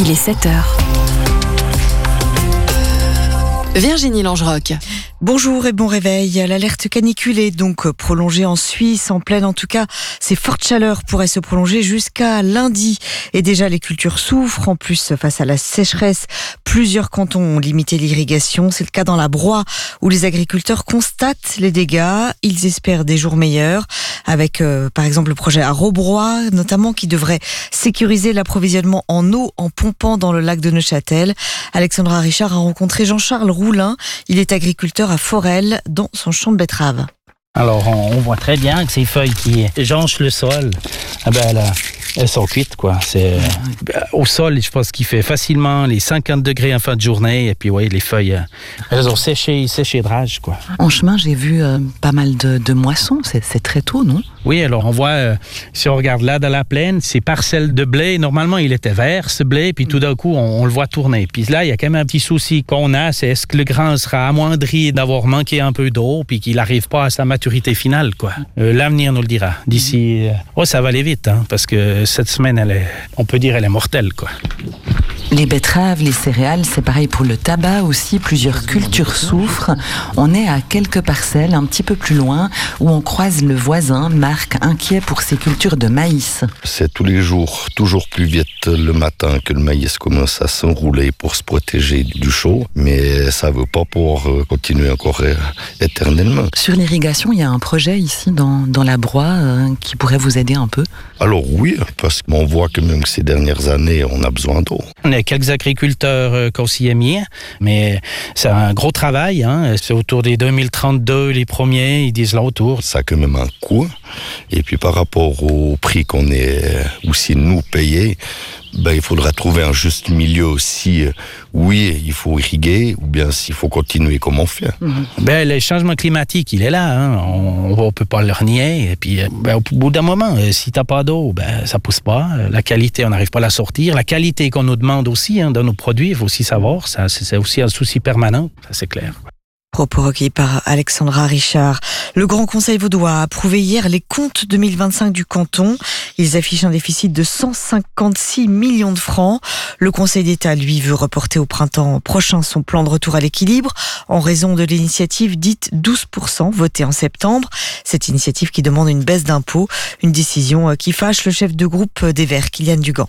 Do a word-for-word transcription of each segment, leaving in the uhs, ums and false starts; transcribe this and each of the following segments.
Il est sept heures. Virginie Langeroc. Bonjour et bon réveil. L'alerte canicule est donc prolongée en Suisse, en pleine en tout cas. Ces fortes chaleurs pourraient se prolonger jusqu'à lundi. Et déjà les cultures souffrent. En plus, face à la sécheresse, plusieurs cantons ont limité l'irrigation. C'est le cas dans la Broye, où les agriculteurs constatent les dégâts. Ils espèrent des jours meilleurs, avec euh, par exemple le projet à Robroy, notamment, qui devrait sécuriser l'approvisionnement en eau en pompant dans le lac de Neuchâtel. Alexandra Richard a rencontré Jean-Charles Roulin. Il est agriculteur à Forel, dans son champ de betteraves. Alors, on voit très bien que ces feuilles qui jonchent le sol, eh ben, elles, elles sont cuites, quoi. C'est, au sol, je pense qu'il fait facilement les cinquante degrés en fin de journée. Et puis, oui, les feuilles, elles ont séché, séché de rage, quoi. En chemin, j'ai vu euh, pas mal de, de moissons. C'est, c'est très tôt, non? Oui, alors on voit, euh, si on regarde là dans la plaine, ces parcelles de blé, normalement, il était vert, ce blé, puis tout d'un coup, on, on le voit tourner. Puis là, il y a quand même un petit souci qu'on a, c'est est-ce que le grain sera amoindri d'avoir manqué un peu d'eau, puis qu'il n'arrive pas à sa maturité finale, quoi. Euh, l'avenir nous le dira. D'ici, euh, oh, ça va aller vite, hein, parce que cette semaine, elle est, on peut dire, elle est mortelle, quoi. Les betteraves, les céréales, c'est pareil pour le tabac aussi. Plusieurs cultures souffrent. On est à quelques parcelles, un petit peu plus loin, où on croise le voisin, Marc, inquiet pour ses cultures de maïs. C'est tous les jours, toujours plus vite le matin que le maïs commence à s'enrouler pour se protéger du chaud. Mais ça ne veut pas pouvoir continuer encore éternellement. Sur l'irrigation, il y a un projet ici dans, dans la Broye euh, qui pourrait vous aider un peu? Alors oui, parce qu'on voit que même ces dernières années, on a besoin d'eau. On a quelques agriculteurs euh, qu'on s'y est mis, mais c'est un gros travail, hein. C'est autour des deux mille trente-deux les premiers, ils disent là autour. Ça a quand même un coût, et puis par rapport au prix qu'on est aussi nous payés, ben, il faudra trouver un juste milieu aussi. Oui, il faut irriguer, ou bien s'il faut continuer comme on fait. Mmh. Ben, le changement climatique, il est là, hein. On ne peut pas le renier. Et puis, ben, au bout d'un moment, si tu n'as pas d'eau, ben, ça ne pousse pas. La qualité, on n'arrive pas à la sortir. La qualité qu'on nous demande aussi, hein, de nos produits, il faut aussi savoir. Ça, c'est aussi un souci permanent, ça c'est clair. Propos recueillis par Alexandra Richard. Le Grand Conseil vaudois a approuvé hier les comptes deux mille vingt-cinq du canton. Ils affichent un déficit de cent cinquante-six millions de francs. Le Conseil d'État, lui, veut reporter au printemps prochain son plan de retour à l'équilibre en raison de l'initiative dite douze pour cent votée en septembre. Cette initiative qui demande une baisse d'impôts, une décision qui fâche le chef de groupe des Verts, Kylian Dugan.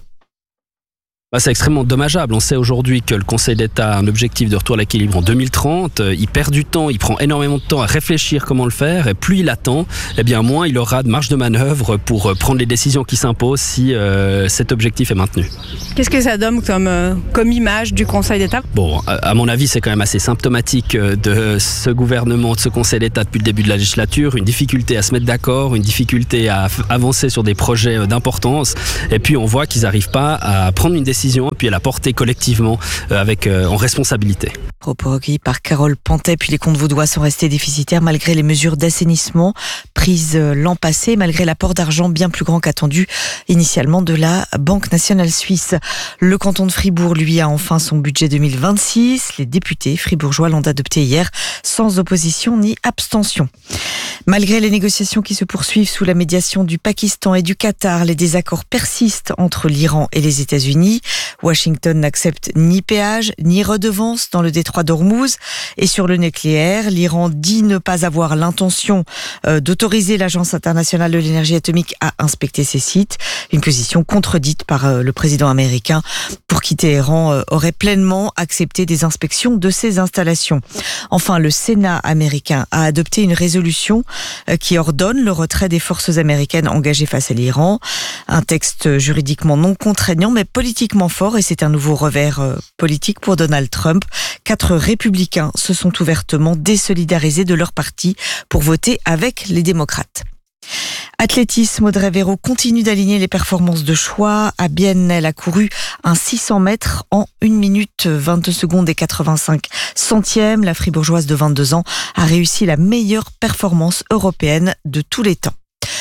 C'est extrêmement dommageable. On sait aujourd'hui que le Conseil d'État a un objectif de retour à l'équilibre en deux mille trente. Il perd du temps, il prend énormément de temps à réfléchir comment le faire. Et plus il attend, eh bien moins il aura de marge de manœuvre pour prendre les décisions qui s'imposent si euh, cet objectif est maintenu. Qu'est-ce que ça donne comme, euh, comme image du Conseil d'État? Bon, à mon avis, c'est quand même assez symptomatique de ce gouvernement, de ce Conseil d'État depuis le début de la législature. Une difficulté à se mettre d'accord, une difficulté à avancer sur des projets d'importance. Et puis on voit qu'ils n'arrivent pas à prendre une décision et puis à la porter collectivement euh, avec, euh, en responsabilité. Propos recueillis par Carole Pantet. Puis les comptes vaudois sont restés déficitaires malgré les mesures d'assainissement prises l'an passé, malgré l'apport d'argent bien plus grand qu'attendu initialement de la Banque nationale suisse. Le canton de Fribourg, lui, a enfin son budget deux mille vingt-six. Les députés fribourgeois l'ont adopté hier sans opposition ni abstention. Malgré les négociations qui se poursuivent sous la médiation du Pakistan et du Qatar, les désaccords persistent entre l'Iran et les États-Unis. Washington n'accepte ni péage ni redevance dans le détroit d'Ormuz. Et sur le nucléaire, l'Iran dit ne pas avoir l'intention euh, d'autoriser l'Agence internationale de l'énergie atomique à inspecter ses sites. Une position contredite par euh, le président américain pour qui Téhéran euh, aurait pleinement accepté des inspections de ses installations. Enfin, le Sénat américain a adopté une résolution euh, qui ordonne le retrait des forces américaines engagées face à l'Iran. Un texte juridiquement non contraignant mais politiquement fort, et c'est un nouveau revers euh, politique pour Donald Trump. Quatre républicains se sont ouvertement désolidarisés de leur parti pour voter avec les démocrates. Athlétisme, Audrey Véro continue d'aligner les performances de choix. À Bienne, elle a couru un six cents mètres en une minute vingt-deux secondes et quatre-vingt-cinq centièmes. La fribourgeoise de vingt-deux ans a réussi la meilleure performance européenne de tous les temps.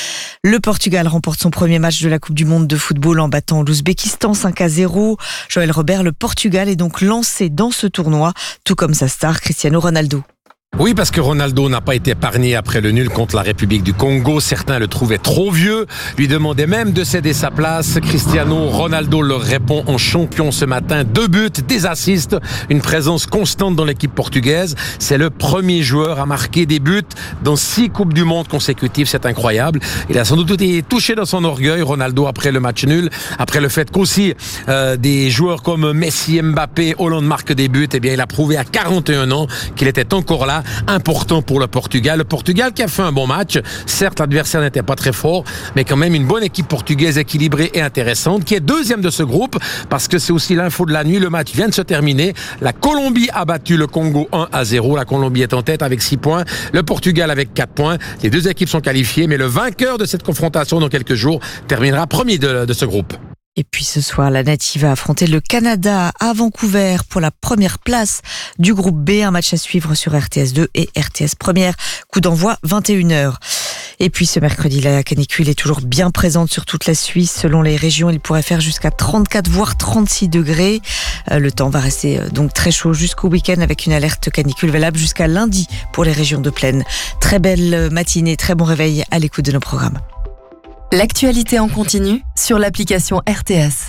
Le Portugal remporte son premier match de la Coupe du Monde de football en battant l'Ouzbékistan cinq à zéro. Joël Robert, le Portugal est donc lancé dans ce tournoi, tout comme sa star Cristiano Ronaldo. Oui, parce que Ronaldo n'a pas été épargné après le nul contre la République du Congo. Certains le trouvaient trop vieux, lui demandaient même de céder sa place. Cristiano Ronaldo leur répond en champion ce matin. Deux buts, des assists, une présence constante dans l'équipe portugaise. C'est le premier joueur à marquer des buts dans six Coupes du Monde consécutives. C'est incroyable. Il a sans doute été touché dans son orgueil, Ronaldo, après le match nul, après le fait qu'aussi euh, des joueurs comme Messi, Mbappé, Hollande marquent des buts. Eh bien, il a prouvé à quarante et un ans qu'il était encore là. Important pour le Portugal. Le Portugal qui a fait un bon match. Certes, l'adversaire n'était pas très fort, mais quand même une bonne équipe portugaise équilibrée et intéressante, qui est deuxième de ce groupe, parce que c'est aussi l'info de la nuit. Le match vient de se terminer. La Colombie a battu le Congo un à zéro. La Colombie est en tête avec six points. Le Portugal avec quatre points. Les deux équipes sont qualifiées, mais le vainqueur de cette confrontation dans quelques jours terminera premier de, de ce groupe. Et puis ce soir, la Native a affronté le Canada à Vancouver pour la première place du groupe B. Un match à suivre sur R T S deux et R T S Première. Coup d'envoi vingt et une heures. Et puis ce mercredi, la canicule est toujours bien présente sur toute la Suisse. Selon les régions, il pourrait faire jusqu'à trente-quatre voire trente-six degrés. Le temps va rester donc très chaud jusqu'au week-end avec une alerte canicule valable jusqu'à lundi pour les régions de plaine. Très belle matinée, très bon réveil à l'écoute de nos programmes. L'actualité en continu sur l'application R T S.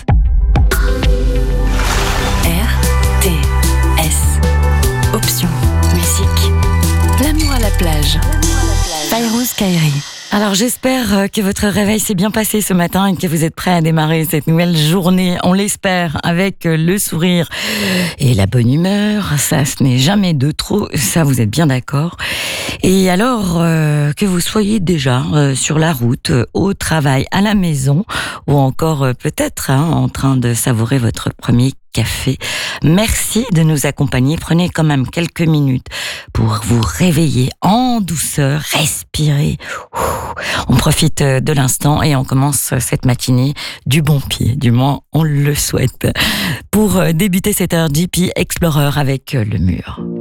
R T S. Option musique. L'amour à la plage. Fayrouz Kairi. Alors j'espère que votre réveil s'est bien passé ce matin et que vous êtes prêts à démarrer cette nouvelle journée, on l'espère, avec le sourire et la bonne humeur. Ça, ce n'est jamais de trop, ça vous êtes bien d'accord. Et alors euh, que vous soyez déjà euh, sur la route, euh, au travail, à la maison, ou encore euh, peut-être hein, en train de savourer votre premier café. Merci de nous accompagner. Prenez quand même quelques minutes pour vous réveiller en douceur, respirer. On profite de l'instant et on commence cette matinée du bon pied. Du moins, on le souhaite. Pour débuter cette heure, J P Explorer avec Le Mur.